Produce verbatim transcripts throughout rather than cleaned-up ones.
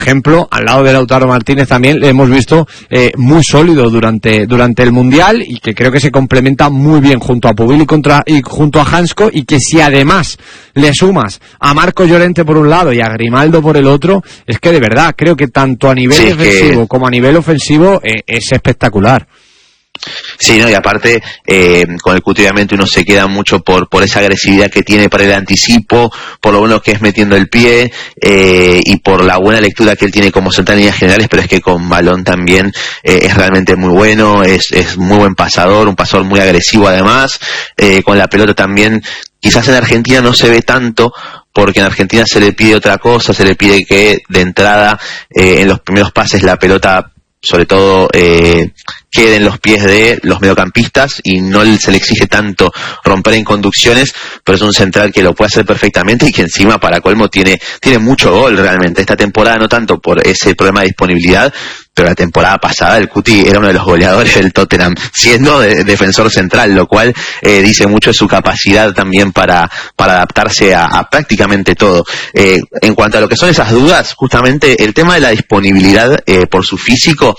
ejemplo, al lado de Lautaro Martínez también le hemos visto eh, muy sólido durante durante el Mundial, y que creo que se complementa muy bien junto a Pubil y, contra, y junto a Hansko, y que si además le sumas a Marco Llorente por un lado y a Grimaldo por el otro, es que de verdad creo que tanto a nivel sí, defensivo que... como a nivel ofensivo eh, es espectacular. Sí, no, y aparte eh, con el Cuti obviamente uno se queda mucho por por esa agresividad que tiene para el anticipo, por lo bueno que es metiendo el pie eh, y por la buena lectura que él tiene como central en líneas generales, pero es que con balón también eh, es realmente muy bueno, es es muy buen pasador, un pasador muy agresivo además, eh, con la pelota también. Quizás en Argentina no se ve tanto, porque en Argentina se le pide otra cosa, se le pide que de entrada eh, en los primeros pases la pelota sobre todo eh, quede en los pies de los mediocampistas y no se le exige tanto romper en conducciones, pero es un central que lo puede hacer perfectamente y que encima para colmo tiene tiene mucho gol realmente. Esta temporada no tanto por ese problema de disponibilidad, pero la temporada pasada el Cuti era uno de los goleadores del Tottenham, siendo de, defensor central, lo cual eh, dice mucho de su capacidad también para para adaptarse a, a prácticamente todo. Eh, en cuanto a lo que son esas dudas, justamente el tema de la disponibilidad eh, por su físico,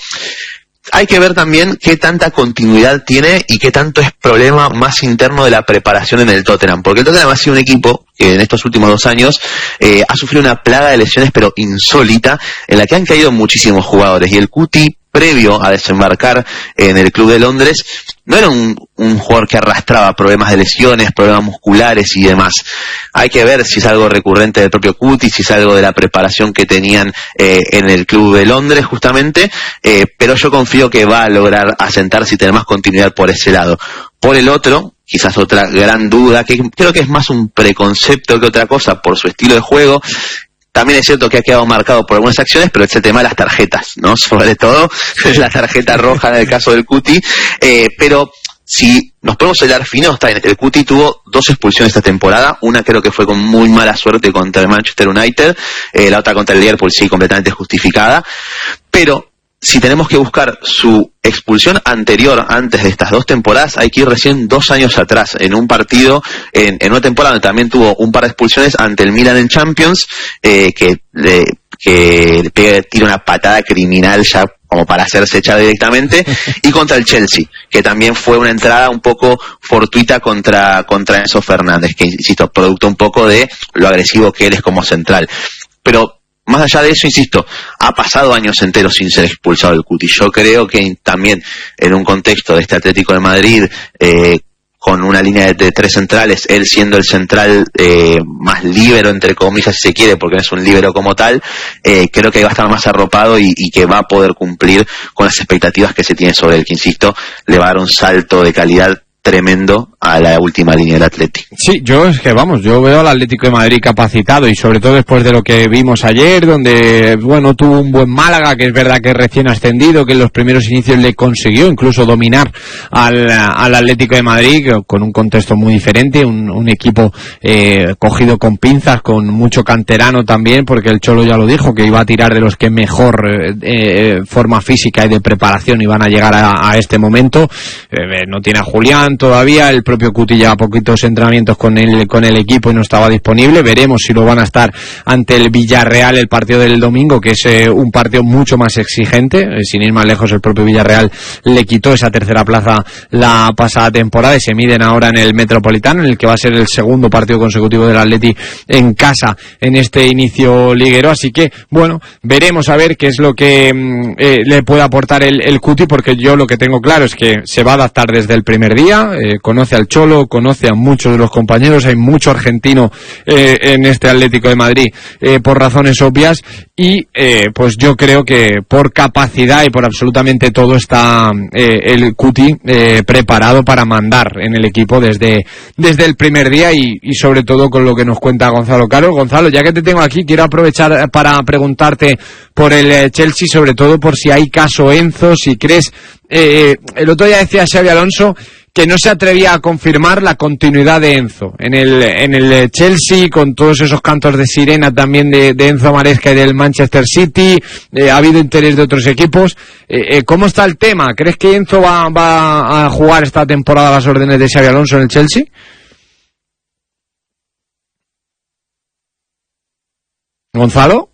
hay que ver también qué tanta continuidad tiene y qué tanto es problema más interno de la preparación en el Tottenham, porque el Tottenham ha sido un equipo que en estos últimos dos años eh, ha sufrido una plaga de lesiones pero insólita, en la que han caído muchísimos jugadores, y el Cuti, previo a desembarcar en el club de Londres, no era un, un jugador que arrastraba problemas de lesiones, problemas musculares y demás. Hay que ver si es algo recurrente del propio Cuti, si es algo de la preparación que tenían eh, en el club de Londres justamente, eh, pero yo confío que va a lograr asentarse y tener más continuidad por ese lado. Por el otro, quizás otra gran duda, que creo que es más un preconcepto que otra cosa por su estilo de juego. También es cierto que ha quedado marcado por algunas acciones, pero es el tema de las tarjetas, ¿no? Sobre todo la tarjeta roja en el caso del Cuti, eh, pero si nos podemos hilar fino, está bien, el Cuti tuvo dos expulsiones esta temporada, una creo que fue con muy mala suerte contra el Manchester United, eh, la otra contra el Liverpool sí, completamente justificada, pero si tenemos que buscar su expulsión anterior, antes de estas dos temporadas, hay que ir recién dos años atrás, en un partido, en, en una temporada donde también tuvo un par de expulsiones ante el Milan en Champions, eh, que le, que le pega, tira una patada criminal ya como para hacerse echar directamente, y contra el Chelsea, que también fue una entrada un poco fortuita contra, contra Enzo Fernández, que insisto, producto un poco de lo agresivo que él es como central. Pero más allá de eso, insisto, ha pasado años enteros sin ser expulsado el Cuti. Yo creo que también en un contexto de este Atlético de Madrid, eh, con una línea de, de tres centrales, él siendo el central eh, más líbero, entre comillas, si se quiere, porque no es un líbero como tal, eh, creo que va a estar más arropado y, y que va a poder cumplir con las expectativas que se tiene sobre él, que insisto, le va a dar un salto de calidad tremendo a la última línea del Atlético. Sí, yo es que vamos, yo veo al Atlético de Madrid capacitado, y sobre todo después de lo que vimos ayer, donde, bueno, tuvo un buen Málaga, que es verdad que es recién ascendido, que en los primeros inicios le consiguió incluso dominar al, al Atlético de Madrid, con un contexto muy diferente, un, un equipo eh, cogido con pinzas, con mucho canterano también, porque el Cholo ya lo dijo, que iba a tirar de los que mejor eh, eh, forma física y de preparación iban a llegar a, a este momento. Eh, no tiene a Julián todavía, el propio Cuti lleva poquitos entrenamientos con el con el equipo y no estaba disponible. Veremos si lo van a estar ante el Villarreal el partido del domingo, que es eh, un partido mucho más exigente. Eh, sin ir más lejos, el propio Villarreal le quitó esa tercera plaza la pasada temporada y se miden ahora en el Metropolitano, en el que va a ser el segundo partido consecutivo del Atleti en casa en este inicio liguero. Así que, bueno, veremos a ver qué es lo que eh, le puede aportar el, el Cuti, porque yo lo que tengo claro es que se va a adaptar desde el primer día. Eh, conoce al Cholo, conoce a muchos de los compañeros, hay mucho argentino eh, en este Atlético de Madrid eh, por razones obvias, y eh, pues yo creo que por capacidad y por absolutamente todo está eh, el Cuti eh, preparado para mandar en el equipo desde, desde el primer día, y, y sobre todo con lo que nos cuenta Gonzalo Caro. Gonzalo, ya que te tengo aquí, quiero aprovechar para preguntarte por el eh, Chelsea, sobre todo por si hay caso Enzo, si crees, eh, el otro día decía Xabi Alonso que no se atrevía a confirmar la continuidad de Enzo en el en el Chelsea, con todos esos cantos de sirena también de, de Enzo Maresca y del Manchester City. Eh, ha habido interés de otros equipos. Eh, eh, ¿Cómo está el tema? ¿Crees que Enzo va, va a jugar esta temporada a las órdenes de Xabi Alonso en el Chelsea? ¿Gonzalo?